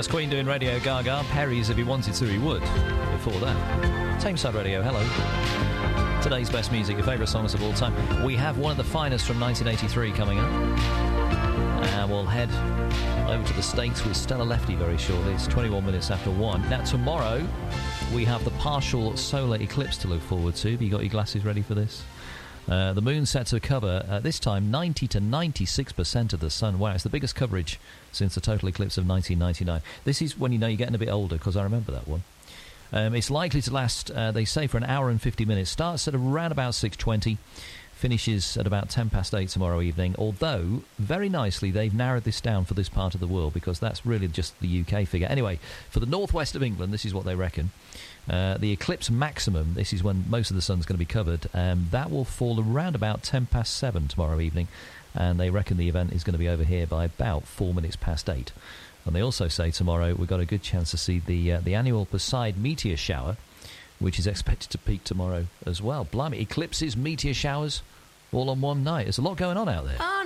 That's Queen doing Radio Gaga. Perry's If He Wanted To, He Would. Before that, Tameside Radio, hello. Today's best music, your favourite songs of all time. We have one of the finest from 1983 coming up. And we'll head over to the States with Stella Lefty very shortly. It's 21 minutes after 1. Now, tomorrow, we have the partial solar eclipse to look forward to. Have you got your glasses ready for this? The moon set to cover, this time, 90 to 96% of the sun. Wow, it's the biggest coverage since the total eclipse of 1999. This is when you know you're getting a bit older, because I remember that one. It's likely to last, they say, for an hour and 50 minutes. Starts at around about 6:20, finishes at about 10 past 8 tomorrow evening. Although, very nicely, they've narrowed this down for this part of the world, because that's really just the UK figure. Anyway, for the northwest of England, this is what they reckon. The eclipse maximum, this is when most of the sun's going to be covered, that will fall around about 10 past 7 tomorrow evening, and they reckon the event is going to be over here by about 4 minutes past 8. And they also say tomorrow we've got a good chance to see the annual Perseid meteor shower, which is expected to peak tomorrow as well. Blimey, eclipses, meteor showers, all on one night. There's a lot going on out there.